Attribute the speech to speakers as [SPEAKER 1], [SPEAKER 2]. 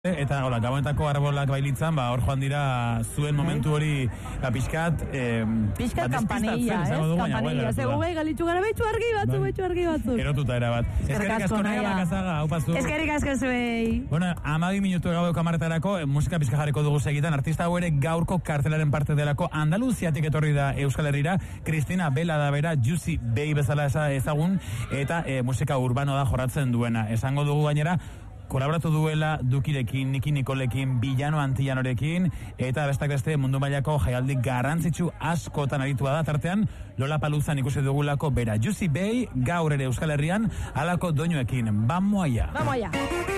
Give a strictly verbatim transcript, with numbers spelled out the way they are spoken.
[SPEAKER 1] Eta hola, gabonetako arbolak bailitzan, ba, hor joan dira zuen momentu hori ba, pixkat... Eh,
[SPEAKER 2] pixkat ba, kampanilla, ez? Kampanilla, zego gai galitzu gara betxu argi batzu, ba, betxu argi batzu.
[SPEAKER 1] Erotuta erabat.
[SPEAKER 2] Eskerrik asko naia.
[SPEAKER 1] Bakazaga, hau pasu.
[SPEAKER 2] Eskerrik asko zuei.
[SPEAKER 1] Bueno, amabi minutu gaueko amaretarako musika pixka jarriko dugu segitan. Artista hau ere gaurko kartelaren parte delako Andaluziatik etorri da Euskal Herrira. Cristina Bela da bera, Juicy Bay bezala ezagun, eta eh, musika urbano da jorratzen duena. Esango dugu gainera, kolaboratu duela Dukirekin, Niki Nikolekin, Villano Antillanorekin, eta bestak beste mundu mailako jaialdi garrantzitsu askotan aritua da, tartean Lollapaloozan ikusi dugulako bera. Juicy Bay gaur ere Euskal Herrian halako doinuekin. Vamos allá.
[SPEAKER 2] Vamos allá.